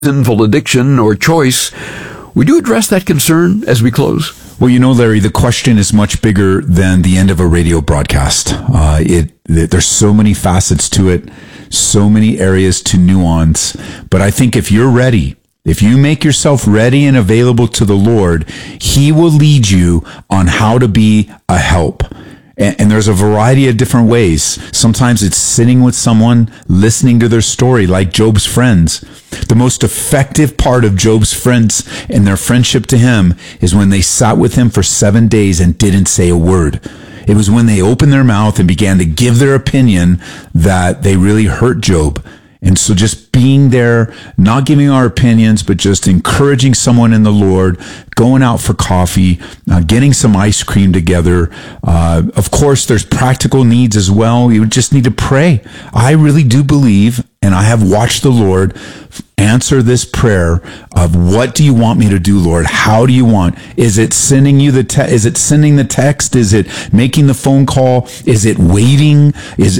sinful addiction or choice. Would you address that concern as we close? Well, Larry, the question is much bigger than the end of a radio broadcast. There's so many facets to it, so many areas to nuance. But I think if you're ready, if you make yourself ready and available to the Lord, He will lead you on how to be a help. And there's a variety of different ways. Sometimes it's sitting with someone, listening to their story, like Job's friends. The most effective part of Job's friends and their friendship to him is when they sat with him for 7 days and didn't say a word. It was when they opened their mouth and began to give their opinion that they really hurt Job. And so just being there, not giving our opinions, but just encouraging someone in the Lord, going out for coffee, getting some ice cream together. Of course, there's practical needs as well. You just need to pray. I really do believe, and I have watched the Lord answer this prayer of, what do you want me to do, Lord? How do you want? Is it sending you is it sending the text? Is it making the phone call? Is it waiting?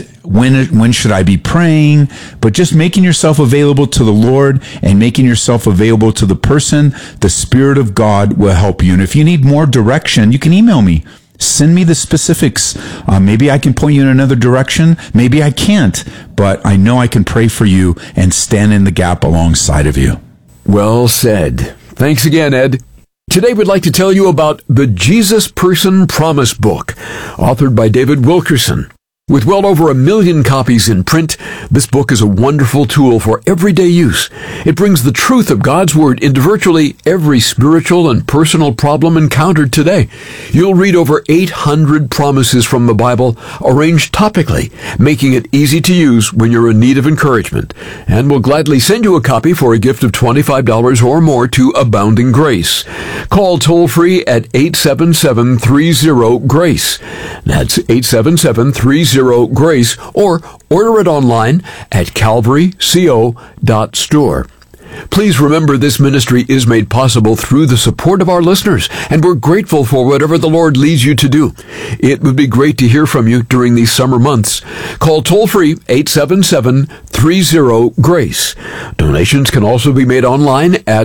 When should I be praying? But just making yourself available to the Lord and making yourself available to the person, the Spirit of God will help you. And if you need more direction, you can email me. Send me the specifics. Maybe I can point you in another direction. Maybe I can't, but I know I can pray for you and stand in the gap alongside of you. Well said. Thanks again, Ed. Today we'd like to tell you about the Jesus Person Promise Book, authored by David Wilkerson. With well over 1 million copies in print, this book is a wonderful tool for everyday use. It brings the truth of God's Word into virtually every spiritual and personal problem encountered today. You'll read over 800 promises from the Bible, arranged topically, making it easy to use when you're in need of encouragement. And we'll gladly send you a copy for a gift of $25 or more to Abounding Grace. Call toll-free at 877-30-GRACE. That's 877-30-GRACE, or order it online at calvaryco.store. Please remember, this ministry is made possible through the support of our listeners, and we're grateful for whatever the Lord leads you to do. It would be great to hear from you during these summer months. Call toll-free 877-30-GRACE. Donations can also be made online at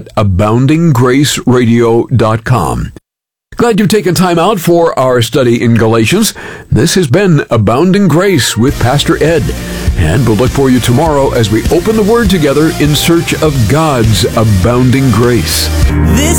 aboundinggraceradio.com. Glad you've taken time out for our study in Galatians. This has been Abounding Grace with Pastor Ed. And we'll look for you tomorrow as we open the Word together in search of God's abounding grace.